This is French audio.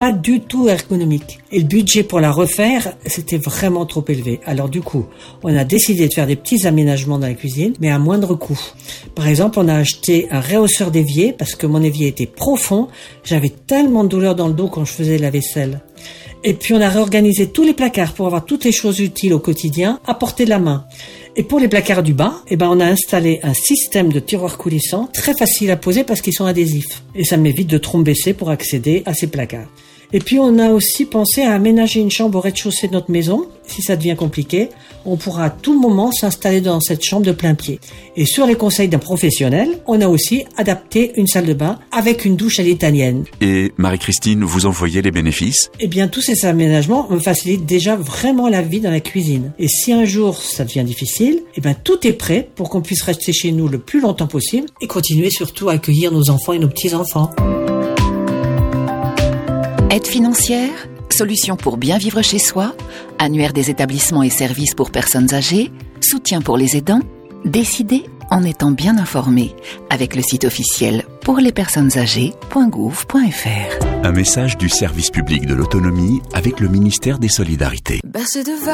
pas du tout ergonomique. Et le budget pour la refaire, c'était vraiment trop élevé. Alors du coup, on a décidé de faire des petits aménagements dans la cuisine, mais à moindre coût. Par exemple, on a acheté un rehausseur d'évier parce que mon évier était profond. J'avais tellement de douleur dans le dos quand je faisais la vaisselle. Et puis on a réorganisé tous les placards pour avoir toutes les choses utiles au quotidien à portée de la main. Et pour les placards du bas, on a installé un système de tiroirs coulissants très facile à poser parce qu'ils sont adhésifs. Et ça m'évite de trop me baisser pour accéder à ces placards. Et puis on a aussi pensé à aménager une chambre au rez-de-chaussée de notre maison. Si ça devient compliqué, on pourra à tout moment s'installer dans cette chambre de plein pied. Et sur les conseils d'un professionnel, on a aussi adapté une salle de bain avec une douche à l'italienne. Et Marie-Christine, vous en voyez les bénéfices ? Eh bien, tous ces aménagements me facilitent déjà vraiment la vie dans la cuisine. Et si un jour ça devient difficile, tout est prêt pour qu'on puisse rester chez nous le plus longtemps possible et continuer surtout à accueillir nos enfants et nos petits-enfants. Aide financière, solution pour bien vivre chez soi, annuaire des établissements et services pour personnes âgées, soutien pour les aidants, décidez en étant bien informé avec le site officiel pourlespersonnesâgées.gouv.fr. Un message du service public de l'autonomie avec le ministère des Solidarités.